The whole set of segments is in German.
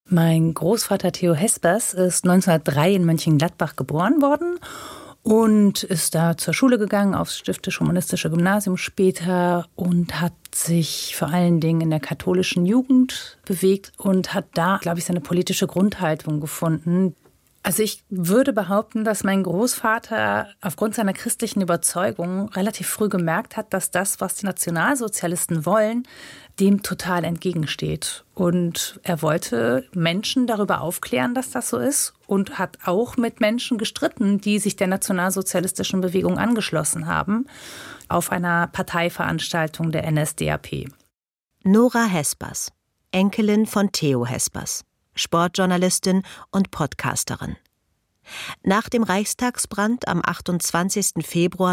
Mein Großvater Theo Hespers ist 1903 in Mönchengladbach geboren worden und ist da zur Schule gegangen, aufs Stiftisch-Humanistische Gymnasium später und hat sich vor allen Dingen in der katholischen Jugend bewegt und hat da, glaube ich, seine politische Grundhaltung gefunden. Also ich würde behaupten, dass mein Großvater aufgrund seiner christlichen Überzeugung relativ früh gemerkt hat, dass das, was die Nationalsozialisten wollen, dem total entgegensteht. Und er wollte Menschen darüber aufklären, dass das so ist und hat auch mit Menschen gestritten, die sich der nationalsozialistischen Bewegung angeschlossen haben, auf einer Parteiveranstaltung der NSDAP. Nora Hespers, Enkelin von Theo Hespers, Sportjournalistin und Podcasterin. Nach dem Reichstagsbrand am 28. Februar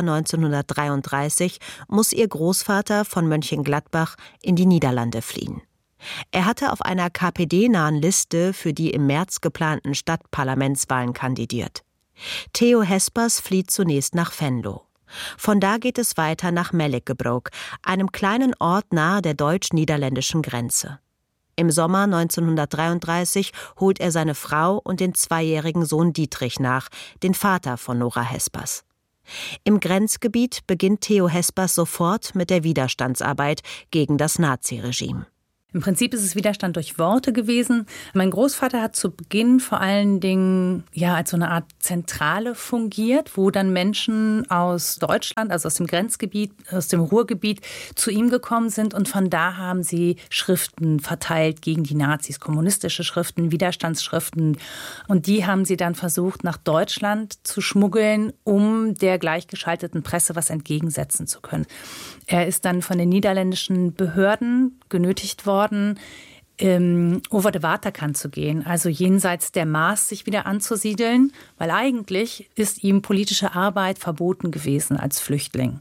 1933 muss ihr Großvater von Mönchengladbach in die Niederlande fliehen. Er hatte auf einer KPD-nahen Liste für die im März geplanten Stadtparlamentswahlen kandidiert. Theo Hespers flieht zunächst nach Venlo. Von da geht es weiter nach Melekkebrok, einem kleinen Ort nahe der deutsch-niederländischen Grenze. Im Sommer 1933 holt er seine Frau und den 2-jährigen Sohn Dietrich nach, den Vater von Nora Hespers. Im Grenzgebiet beginnt Theo Hespers sofort mit der Widerstandsarbeit gegen das Naziregime. Im Prinzip ist es Widerstand durch Worte gewesen. Mein Großvater hat zu Beginn vor allen Dingen als so eine Art Zentrale fungiert, wo dann Menschen aus Deutschland, also aus dem Grenzgebiet, aus dem Ruhrgebiet, zu ihm gekommen sind. Und von da haben sie Schriften verteilt gegen die Nazis, kommunistische Schriften, Widerstandsschriften. Und die haben sie dann versucht, nach Deutschland zu schmuggeln, um der gleichgeschalteten Presse was entgegensetzen zu können. Er ist dann von den niederländischen Behörden genötigt worden, over de Waterkant zu gehen, also jenseits der Maas sich wieder anzusiedeln, weil eigentlich ist ihm politische Arbeit verboten gewesen als Flüchtling.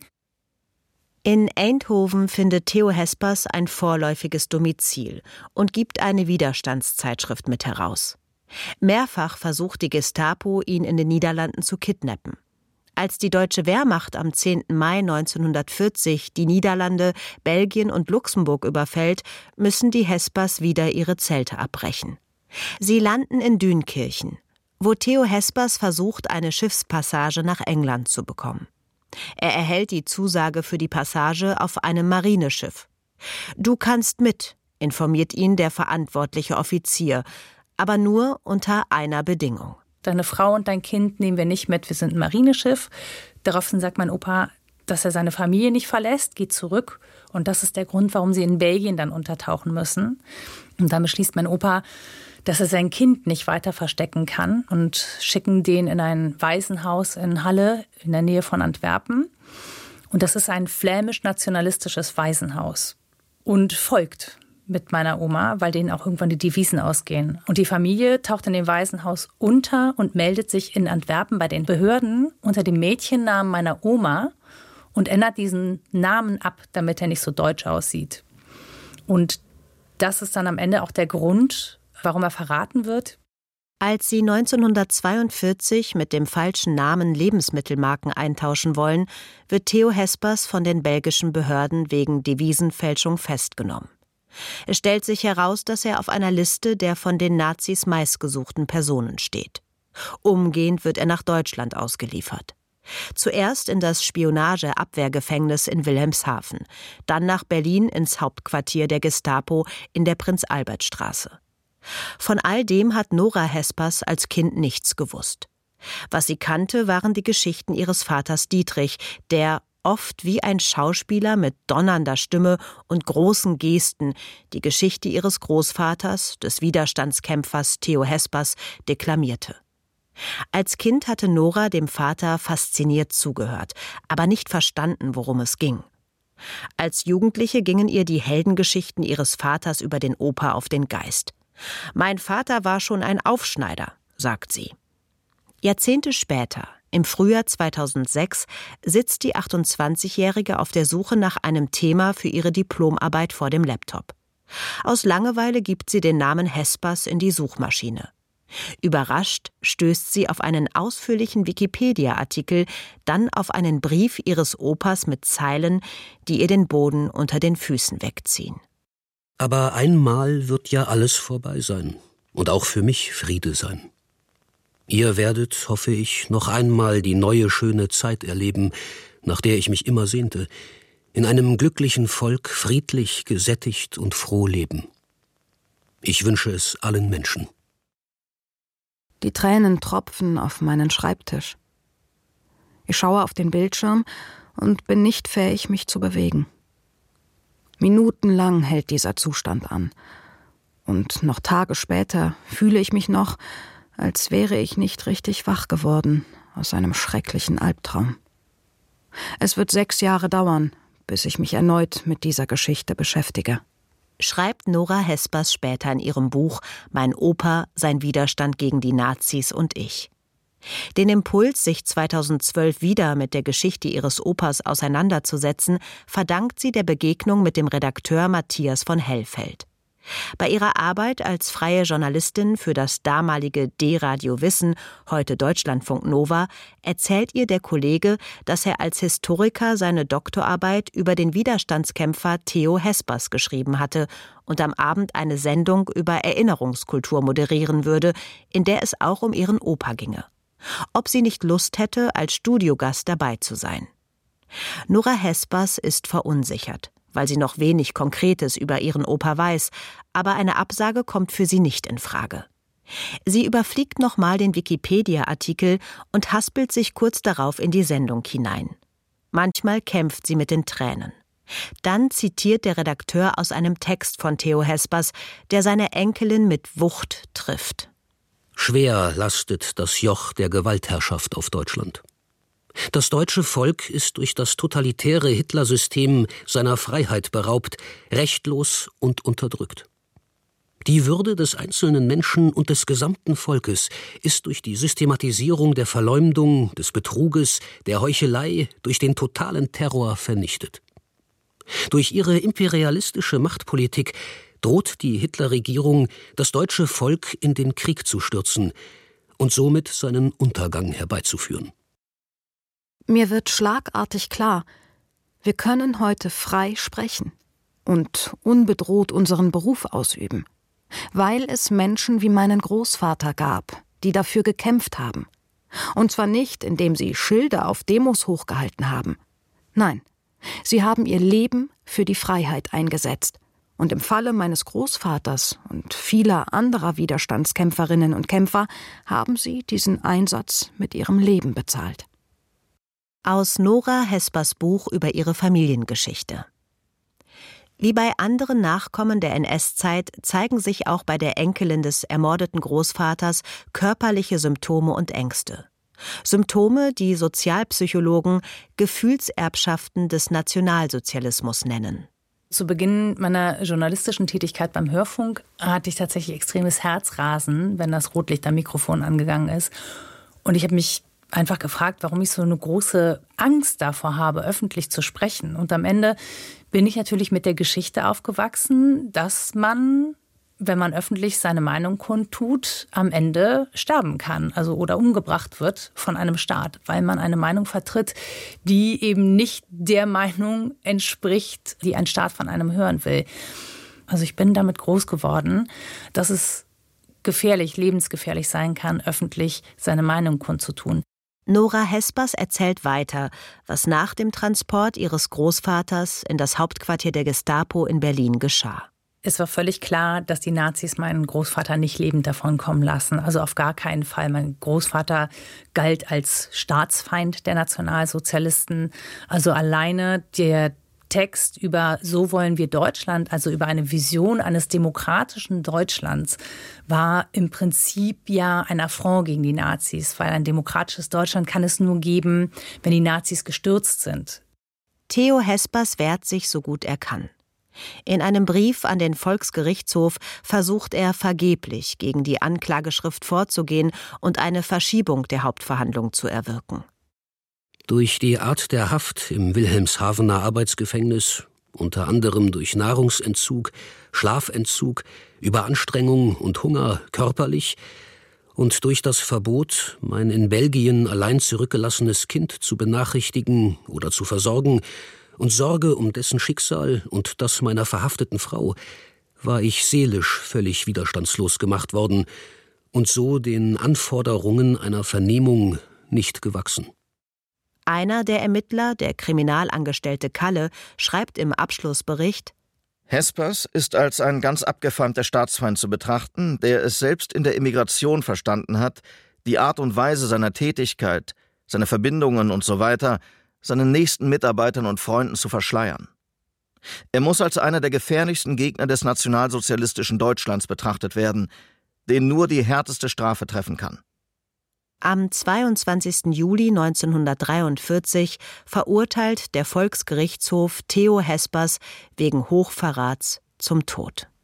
In Eindhoven findet Theo Hespers ein vorläufiges Domizil und gibt eine Widerstandszeitschrift mit heraus. Mehrfach versucht die Gestapo, ihn in den Niederlanden zu kidnappen. Als die deutsche Wehrmacht am 10. Mai 1940 die Niederlande, Belgien und Luxemburg überfällt, müssen die Hespers wieder ihre Zelte abbrechen. Sie landen in Dünkirchen, wo Theo Hespers versucht, eine Schiffspassage nach England zu bekommen. Er erhält die Zusage für die Passage auf einem Marineschiff. »Du kannst mit«, informiert ihn der verantwortliche Offizier, aber nur unter einer Bedingung. Deine Frau und dein Kind nehmen wir nicht mit, wir sind ein Marineschiff. Daraufhin sagt mein Opa, dass er seine Familie nicht verlässt, geht zurück. Und das ist der Grund, warum sie in Belgien dann untertauchen müssen. Und dann beschließt mein Opa, dass er sein Kind nicht weiter verstecken kann und schicken den in ein Waisenhaus in Halle in der Nähe von Antwerpen. Und das ist ein flämisch-nationalistisches Waisenhaus. Und folgt mit meiner Oma, weil denen auch irgendwann die Devisen ausgehen. Und die Familie taucht in dem Waisenhaus unter und meldet sich in Antwerpen bei den Behörden unter dem Mädchennamen meiner Oma und ändert diesen Namen ab, damit er nicht so deutsch aussieht. Und das ist dann am Ende auch der Grund, warum er verraten wird. Als sie 1942 mit dem falschen Namen Lebensmittelmarken eintauschen wollen, wird Theo Hespers von den belgischen Behörden wegen Devisenfälschung festgenommen. Es stellt sich heraus, dass er auf einer Liste der von den Nazis meistgesuchten Personen steht. Umgehend wird er nach Deutschland ausgeliefert. Zuerst in das Spionage-Abwehrgefängnis in Wilhelmshaven, dann nach Berlin ins Hauptquartier der Gestapo in der Prinz-Albert-Straße. Von all dem hat Nora Hespers als Kind nichts gewusst. Was sie kannte, waren die Geschichten ihres Vaters Dietrich, der oft wie ein Schauspieler mit donnernder Stimme und großen Gesten die Geschichte ihres Großvaters, des Widerstandskämpfers Theo Hespers, deklamierte. Als Kind hatte Nora dem Vater fasziniert zugehört, aber nicht verstanden, worum es ging. Als Jugendliche gingen ihr die Heldengeschichten ihres Vaters über den Opa auf den Geist. »Mein Vater war schon ein Aufschneider«, sagt sie. Jahrzehnte später, im Frühjahr 2006, sitzt die 28-Jährige auf der Suche nach einem Thema für ihre Diplomarbeit vor dem Laptop. Aus Langeweile gibt sie den Namen Hespers in die Suchmaschine. Überrascht stößt sie auf einen ausführlichen Wikipedia-Artikel, dann auf einen Brief ihres Opas mit Zeilen, die ihr den Boden unter den Füßen wegziehen. Aber einmal wird ja alles vorbei sein. und auch für mich Friede sein. Ihr werdet, hoffe ich, noch einmal die neue schöne Zeit erleben, nach der ich mich immer sehnte, in einem glücklichen Volk friedlich, gesättigt und froh leben. Ich wünsche es allen Menschen. Die Tränen tropfen auf meinen Schreibtisch. Ich schaue auf den Bildschirm und bin nicht fähig, mich zu bewegen. Minutenlang hält dieser Zustand an. Und noch Tage später fühle ich mich noch, als wäre ich nicht richtig wach geworden aus einem schrecklichen Albtraum. Es wird 6 Jahre dauern, bis ich mich erneut mit dieser Geschichte beschäftige. Schreibt Nora Hespers später in ihrem Buch »Mein Opa, sein Widerstand gegen die Nazis und ich«. Den Impuls, sich 2012 wieder mit der Geschichte ihres Opas auseinanderzusetzen, verdankt sie der Begegnung mit dem Redakteur Matthias von Hellfeld. Bei ihrer Arbeit als freie Journalistin für das damalige D-Radio Wissen, heute Deutschlandfunk Nova, erzählt ihr der Kollege, dass er als Historiker seine Doktorarbeit über den Widerstandskämpfer Theo Hespers geschrieben hatte und am Abend eine Sendung über Erinnerungskultur moderieren würde, in der es auch um ihren Opa ginge. Ob sie nicht Lust hätte, als Studiogast dabei zu sein. Nora Hespers ist verunsichert, weil sie noch wenig Konkretes über ihren Opa weiß, aber eine Absage kommt für sie nicht in Frage. Sie überfliegt nochmal den Wikipedia-Artikel und haspelt sich kurz darauf in die Sendung hinein. Manchmal kämpft sie mit den Tränen. Dann zitiert der Redakteur aus einem Text von Theo Hespers, der seine Enkelin mit Wucht trifft. Schwer lastet das Joch der Gewaltherrschaft auf Deutschland. Das deutsche Volk ist durch das totalitäre Hitlersystem seiner Freiheit beraubt, rechtlos und unterdrückt. Die Würde des einzelnen Menschen und des gesamten Volkes ist durch die Systematisierung der Verleumdung, des Betruges, der Heuchelei, durch den totalen Terror vernichtet. Durch ihre imperialistische Machtpolitik droht die Hitlerregierung, das deutsche Volk in den Krieg zu stürzen und somit seinen Untergang herbeizuführen. Mir wird schlagartig klar, wir können heute frei sprechen und unbedroht unseren Beruf ausüben, weil es Menschen wie meinen Großvater gab, die dafür gekämpft haben. Und zwar nicht, indem sie Schilder auf Demos hochgehalten haben. Nein, sie haben ihr Leben für die Freiheit eingesetzt. Und im Falle meines Großvaters und vieler anderer Widerstandskämpferinnen und Kämpfer haben sie diesen Einsatz mit ihrem Leben bezahlt. Aus Nora Hespers Buch über ihre Familiengeschichte. Wie bei anderen Nachkommen der NS-Zeit zeigen sich auch bei der Enkelin des ermordeten Großvaters körperliche Symptome und Ängste. Symptome, die Sozialpsychologen Gefühlserbschaften des Nationalsozialismus nennen. Zu Beginn meiner journalistischen Tätigkeit beim Hörfunk hatte ich tatsächlich extremes Herzrasen, wenn das Rotlicht am Mikrofon angegangen ist. Und ich habe mich einfach gefragt, warum ich so eine große Angst davor habe, öffentlich zu sprechen. Und am Ende bin ich natürlich mit der Geschichte aufgewachsen, dass man, wenn man öffentlich seine Meinung kundtut, am Ende sterben kann, also oder umgebracht wird von einem Staat, weil man eine Meinung vertritt, die eben nicht der Meinung entspricht, die ein Staat von einem hören will. Also ich bin damit groß geworden, dass es gefährlich, lebensgefährlich sein kann, öffentlich seine Meinung kundzutun. Nora Hespers erzählt weiter, was nach dem Transport ihres Großvaters in das Hauptquartier der Gestapo in Berlin geschah. Es war völlig klar, dass die Nazis meinen Großvater nicht lebend davonkommen lassen. Also auf gar keinen Fall. Mein Großvater galt als Staatsfeind der Nationalsozialisten. Also alleine der Text über »So wollen wir Deutschland«, also über eine Vision eines demokratischen Deutschlands, war im Prinzip ja ein Affront gegen die Nazis, weil ein demokratisches Deutschland kann es nur geben, wenn die Nazis gestürzt sind. Theo Hespers wehrt sich so gut er kann. In einem Brief an den Volksgerichtshof versucht er vergeblich, gegen die Anklageschrift vorzugehen und eine Verschiebung der Hauptverhandlung zu erwirken. Durch die Art der Haft im Wilhelmshavener Arbeitsgefängnis, unter anderem durch Nahrungsentzug, Schlafentzug, Überanstrengung und Hunger körperlich und durch das Verbot, mein in Belgien allein zurückgelassenes Kind zu benachrichtigen oder zu versorgen und Sorge um dessen Schicksal und das meiner verhafteten Frau, war ich seelisch völlig widerstandslos gemacht worden und so den Anforderungen einer Vernehmung nicht gewachsen. Einer der Ermittler, der Kriminalangestellte Kalle, schreibt im Abschlussbericht: Hespers ist als ein ganz abgefeimter Staatsfeind zu betrachten, der es selbst in der Emigration verstanden hat, die Art und Weise seiner Tätigkeit, seine Verbindungen usw. seinen nächsten Mitarbeitern und Freunden zu verschleiern. Er muss als einer der gefährlichsten Gegner des nationalsozialistischen Deutschlands betrachtet werden, den nur die härteste Strafe treffen kann. Am 22. Juli 1943 verurteilt der Volksgerichtshof Theo Hespers wegen Hochverrats zum Tod.